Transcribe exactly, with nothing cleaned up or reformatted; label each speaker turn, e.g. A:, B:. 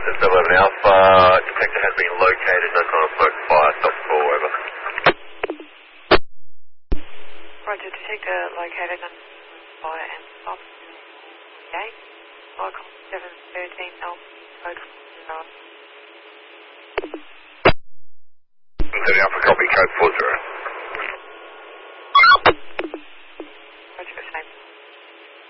A: It's eleven Alpha, detector has been located, no sign of smoke fire, stop four, over.
B: Roger, detector located and fire and stop. Okay. Welcome seven thirteen Alpha, code zero.
A: seven Alpha, copy, code four zero.